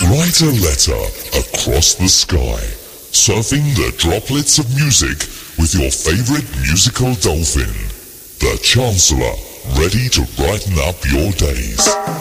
Write a letter across the sky, surfing the droplets of music with your favorite musical dolphin. The Chancellor, ready to brighten up your days.